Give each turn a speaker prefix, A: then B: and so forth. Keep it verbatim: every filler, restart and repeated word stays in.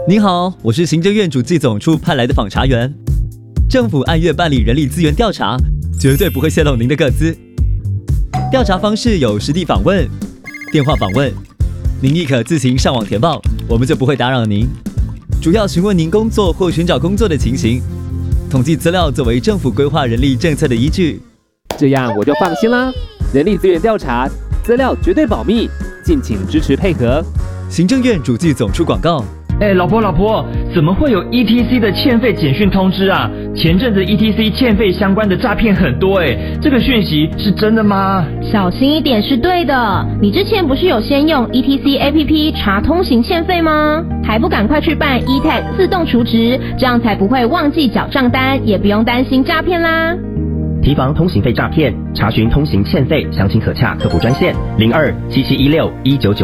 A: 您好，我是行政院主计总处派来的访查员。政府按月办理人力资源调查，绝对不会泄露您的个资。调查方式有实地访问、电话访问，您亦可自行上网填报，我们就不会打扰您。主要询问您工作或寻找工作的情形，统计资料作为政府规划人力政策的依据。
B: 这样我就放心啦。人力资源调查资料绝对保密，敬请支持配合。
A: 行政院主计总处广告。
C: 哎，老婆老婆，怎么会有 E T C 的欠费简讯通知啊？前阵子 E T C 欠费相关的诈骗很多哎，这个讯息是真的吗？
D: 小心一点是对的。你之前不是有先用 E T C A P P 查通行欠费吗？还不赶快去办 E T A G 自动储值，这样才不会忘记缴账单，也不用担心诈骗啦。
E: 提防通行费诈骗，查询通行欠费，详情可洽客服专线零二七七一六一九九。